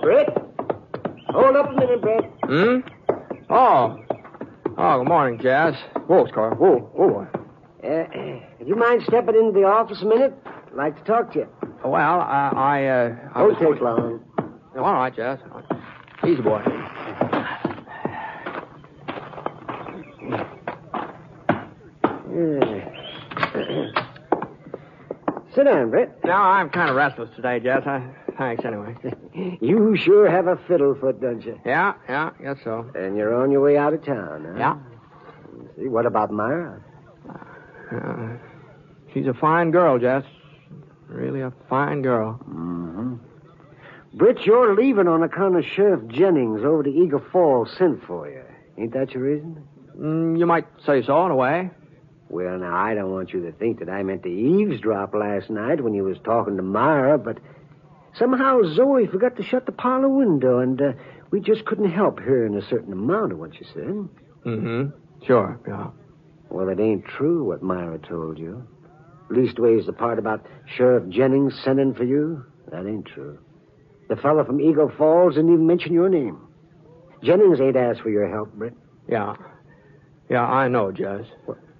Brett? Hold up a minute, Brett. Oh, good morning, Jazz. Whoa, Scar. Whoa. Would you mind stepping into the office a minute? I'd like to talk to you. Well, I Won't take long. Oh, all right, Jazz. Easy, boy. Sit down, Brett. No, I'm kind of restless today, Jazz. Thanks, anyway. You sure have a fiddlefoot, don't you? Yeah, guess so. And you're on your way out of town, huh? Yeah. See, what about Myra? She's a fine girl, Jess. Really a fine girl. Mm-hmm. Britt, you're leaving on account of Sheriff Jennings over to Eagle Falls sent for you. Ain't that your reason? You might say so, in a way. Well, now, I don't want you to think that I meant to eavesdrop last night when you was talking to Myra, but somehow Zoe forgot to shut the parlor window, and we just couldn't help hearing a certain amount of what you said. Mm-hmm. Sure, yeah. Well, it ain't true what Myra told you. Leastways, the part about Sheriff Jennings sending for you, that ain't true. The fellow from Eagle Falls didn't even mention your name. Jennings ain't asked for your help, Britt. Yeah, I know, Jess.